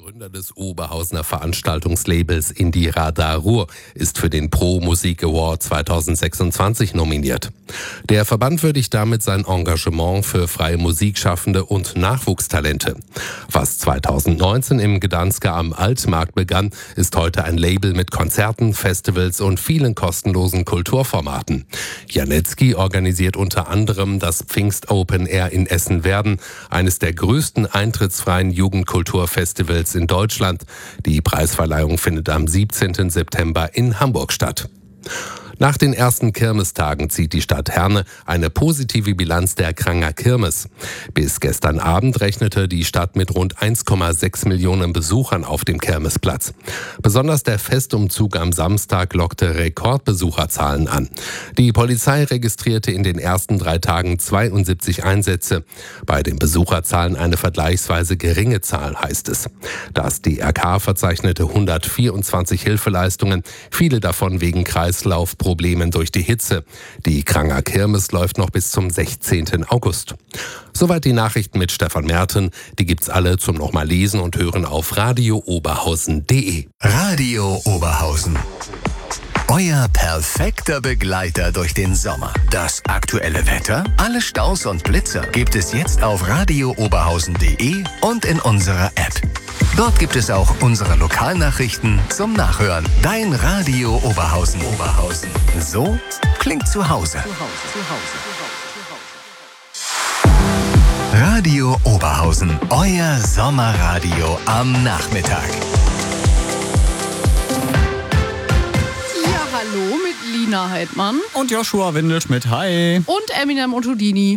Gründer des Oberhausener Veranstaltungslabels Indie Radar Ruhr ist für den Pro Musik Award 2026 nominiert. Der Verband würdigt damit sein Engagement für freie Musikschaffende und Nachwuchstalente. Was 2019 im Gdansker am Altmarkt begann, ist heute ein Label mit Konzerten, Festivals und vielen kostenlosen Kulturformaten. Janetzki organisiert unter anderem das Pfingst Open Air in Essen-Werden, eines der größten eintrittsfreien Jugendkulturfestivals in Deutschland. Die Preisverleihung findet am 17. September in Hamburg statt. Nach den ersten Kirmestagen zieht die Stadt Herne eine positive Bilanz der Kranger Kirmes. Bis gestern Abend rechnete die Stadt mit rund 1,6 Millionen Besuchern auf dem Kirmesplatz. Besonders der Festumzug am Samstag lockte Rekordbesucherzahlen an. Die Polizei registrierte in den ersten 3 Tagen 72 Einsätze. Bei den Besucherzahlen eine vergleichsweise geringe Zahl, heißt es. Das DRK verzeichnete 124 Hilfeleistungen, viele davon wegen Kreislaufproblemen durch die Hitze. Die Kranger Kirmes läuft noch bis zum 16. August. Soweit die Nachrichten mit Stefan Merten. Die gibt's alle zum nochmal lesen und hören auf radiooberhausen.de. Radio Oberhausen. Euer perfekter Begleiter durch den Sommer. Das aktuelle Wetter, alle Staus und Blitzer gibt es jetzt auf radiooberhausen.de und in unserer App. Dort gibt es auch unsere Lokalnachrichten zum Nachhören. Dein Radio Oberhausen. So klingt zu Hause. Radio Oberhausen, euer Sommerradio am Nachmittag. Ja, hallo mit Lina Heidmann Und Joshua Windelschmidt, hi. und Eminem und Houdini.